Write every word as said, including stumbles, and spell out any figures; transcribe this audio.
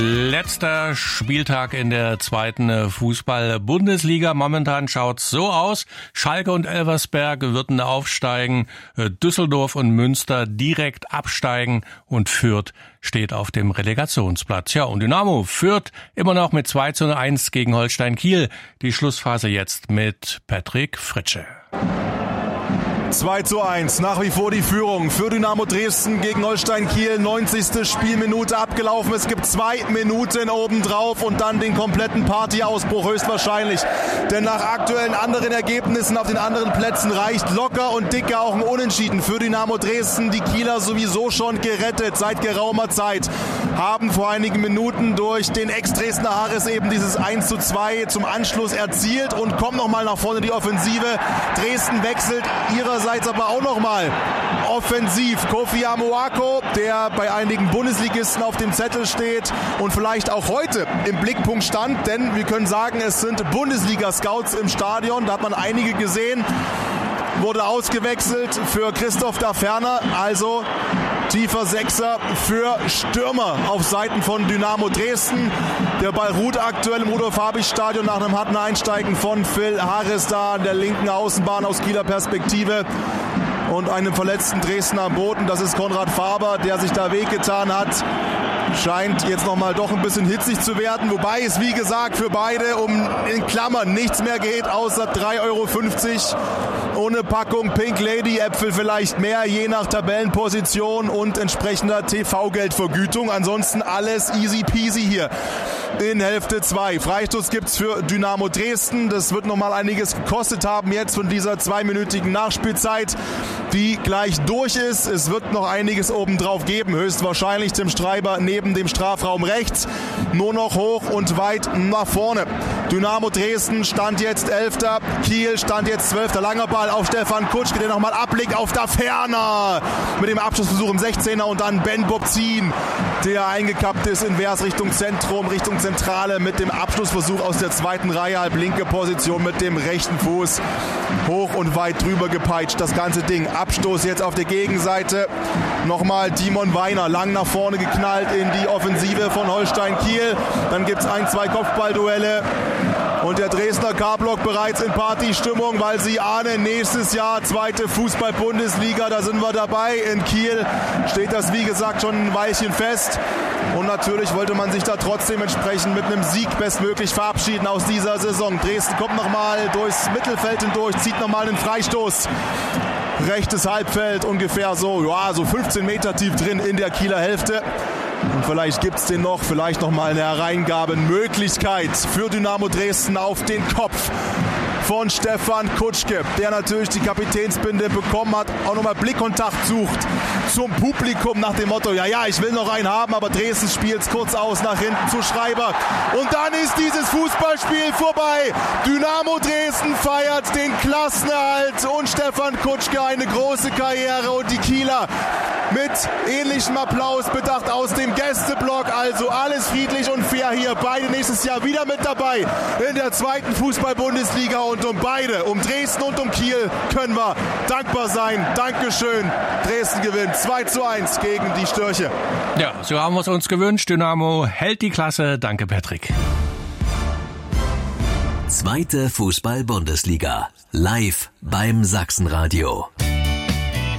Letzter Spieltag in der zweiten Fußball-Bundesliga. Momentan schaut's so aus. Schalke und Elversberg würden aufsteigen, Düsseldorf und Münster direkt absteigen und Fürth steht auf dem Relegationsplatz. Ja, und Dynamo führt immer noch mit zwei zu eins gegen Holstein Kiel. Die Schlussphase jetzt mit Patrick Fritsche. zwei zu eins, nach wie vor die Führung für Dynamo Dresden gegen Holstein Kiel. neunzigste Spielminute abgelaufen. Es gibt zwei Minuten obendrauf und dann den kompletten Partyausbruch höchstwahrscheinlich. Denn nach aktuellen anderen Ergebnissen auf den anderen Plätzen reicht locker und dicker auch ein Unentschieden für Dynamo Dresden. Die Kieler sowieso schon gerettet seit geraumer Zeit. Haben vor einigen Minuten durch den Ex-Dresdner Harris eben dieses eins zu zwei zum Anschluss erzielt und kommt nochmal nach vorne die Offensive. Dresden wechselt ihrer Seits aber auch nochmal offensiv. Kofi Amoako, der bei einigen Bundesligisten auf dem Zettel steht und vielleicht auch heute im Blickpunkt stand, denn wir können sagen, es sind Bundesliga-Scouts im Stadion, da hat man einige gesehen, wurde ausgewechselt für Christoph da Ferner, also tiefer Sechser für Stürmer auf Seiten von Dynamo Dresden. Der Ball ruht aktuell im Rudolf-Habich-Stadion nach einem harten Einsteigen von Phil Harris da an der linken Außenbahn aus Kieler Perspektive. Und einem verletzten Dresdner am Boden, das ist Konrad Faber, der sich da wehgetan hat. Scheint jetzt nochmal doch ein bisschen hitzig zu werden, wobei es wie gesagt für beide um in Klammern nichts mehr geht, außer drei Euro fünfzig. Ohne Packung Pink Lady Äpfel vielleicht mehr, je nach Tabellenposition und entsprechender T V-Geldvergütung. Ansonsten alles easy peasy hier in Hälfte zwei. Freistoß gibt's für Dynamo Dresden. Das wird nochmal einiges gekostet haben jetzt von dieser zweiminütigen Nachspielzeit, die gleich durch ist. Es wird noch einiges obendrauf geben, höchstwahrscheinlich Tim Streiber neben dem Strafraum rechts. Nur noch hoch und weit nach vorne. Dynamo Dresden stand jetzt Elfter, Kiel stand jetzt Zwölfter. Langer Ball auf Stefan Kutschke, der nochmal ablegt auf da Ferner mit dem Abschlussversuch im sechzehner und dann Ben Bobzin, der eingekappt ist in Wers Richtung Zentrum, Richtung Zentrale mit dem Abschlussversuch aus der zweiten Reihe, halb linke Position mit dem rechten Fuß hoch und weit drüber gepeitscht. Das ganze Ding. Abstoß jetzt auf der Gegenseite. Nochmal Timon Weiner lang nach vorne geknallt in die Offensive von Holstein Kiel. Dann gibt es ein, zwei Kopfballduelle. Und der Dresdner K-Block bereits in Partystimmung, weil sie ahnen, nächstes Jahr zweite Fußball-Bundesliga, da sind wir dabei. In Kiel steht das, wie gesagt, schon ein Weilchen fest. Und natürlich wollte man sich da trotzdem entsprechend mit einem Sieg bestmöglich verabschieden aus dieser Saison. Dresden kommt nochmal durchs Mittelfeld hindurch, zieht nochmal einen Freistoß. Rechtes Halbfeld, ungefähr so, ja, so fünfzehn Meter tief drin in der Kieler Hälfte. Und vielleicht gibt es den noch, vielleicht noch mal eine Hereingabenmöglichkeit für Dynamo Dresden auf den Kopf von Stefan Kutschke, der natürlich die Kapitänsbinde bekommen hat, auch nochmal Blickkontakt sucht zum Publikum nach dem Motto, ja, ja, ich will noch einen haben, aber Dresden spielt es kurz aus nach hinten zu Schreiber. Und dann ist dieses Fußballspiel vorbei. Dynamo Dresden feiert den Klassenerhalt und Stefan Kutschke eine große Karriere und die Kieler mit ähnlichem Applaus bedacht aus dem Gästeblock. Also alles friedlich und fair hier. Beide nächstes Jahr wieder mit dabei in der zweiten Fußball-Bundesliga. Und um beide, um Dresden und um Kiel, können wir dankbar sein. Dankeschön. Dresden gewinnt zwei zu eins gegen die Störche. Ja, so haben wir es uns gewünscht. Dynamo hält die Klasse. Danke, Patrick. Zweite Fußball-Bundesliga. Live beim Sachsenradio.